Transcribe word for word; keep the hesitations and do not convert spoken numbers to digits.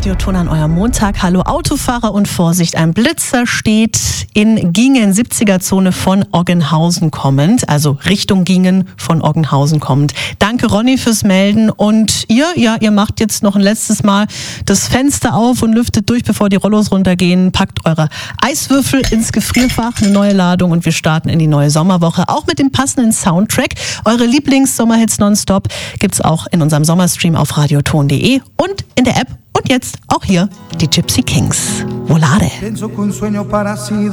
Radioton an eurem Montag. Hallo Autofahrer und Vorsicht, ein Blitzer steht in Gingen, siebziger-Zone von Oggenhausen kommend, also Richtung Gingen von Oggenhausen kommend. Danke Ronny fürs Melden und ihr, ja, ihr macht jetzt noch ein letztes Mal das Fenster auf und lüftet durch, bevor die Rollos runtergehen, packt eure Eiswürfel ins Gefrierfach, eine neue Ladung und wir starten in die neue Sommerwoche, auch mit dem passenden Soundtrack. Eure Lieblings-Sommerhits nonstop gibt's auch in unserem Sommerstream auf radioton punkt de und in der App und jetzt auch hier die Gypsy Kings. Volare.